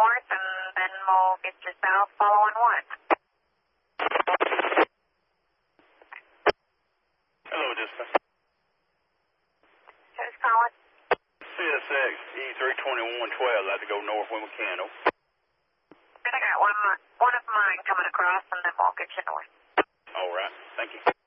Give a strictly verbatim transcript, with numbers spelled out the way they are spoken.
north, and then we'll get you south following one. Hello, dispatch. Who's calling? C S X E three twenty-one twelve. I'd like to go north with Mechanical. I got one, one of mine coming across, and then we'll get you north. All right. Thank you.